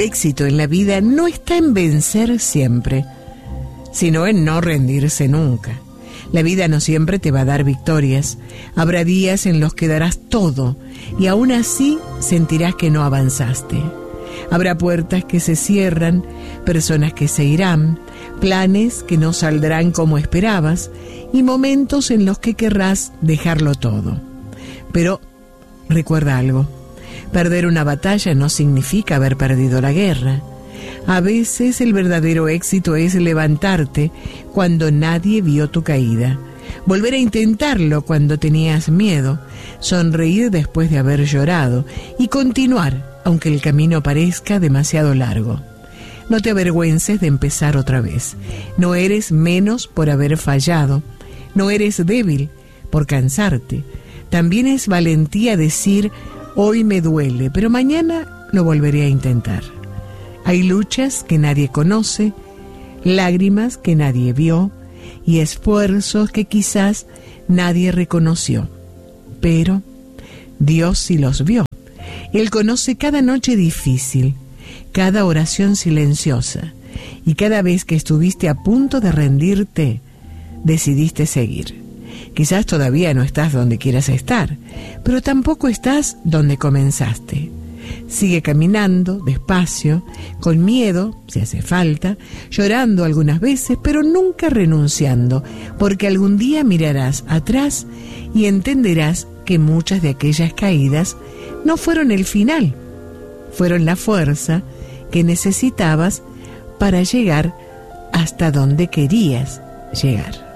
éxito en la vida no está en vencer siempre, sino en no rendirse nunca. La vida no siempre te va a dar victorias. Habrá días en los que darás todo y aún así sentirás que no avanzaste. Habrá puertas que se cierran, personas que se irán, planes que no saldrán como esperabas y momentos en los que querrás dejarlo todo. Pero recuerda algo, perder una batalla no significa haber perdido la guerra. A veces el verdadero éxito es levantarte cuando nadie vio tu caída, volver a intentarlo cuando tenías miedo, sonreír después de haber llorado y continuar aunque el camino parezca demasiado largo. No te avergüences de empezar otra vez. No eres menos por haber fallado, no eres débil por cansarte. También es valentía decir: hoy me duele, pero mañana lo volveré a intentar. Hay luchas que nadie conoce, lágrimas que nadie vio y esfuerzos que quizás nadie reconoció. Pero Dios sí los vio. Él conoce cada noche difícil, cada oración silenciosa y cada vez que estuviste a punto de rendirte, decidiste seguir. Quizás todavía no estás donde quieras estar, pero tampoco estás donde comenzaste. Sigue caminando despacio, con miedo, si hace falta, llorando algunas veces, pero nunca renunciando, porque algún día mirarás atrás y entenderás que muchas de aquellas caídas no fueron el final, fueron la fuerza que necesitabas para llegar hasta donde querías llegar.